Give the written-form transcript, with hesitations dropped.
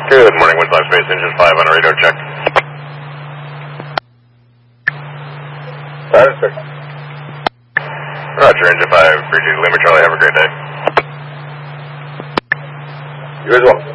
Good morning, Winslow Space Engine 5 on a radar check. Sir. Roger, Engine 5, Bridget Lima Charlie, have a great day. You as well.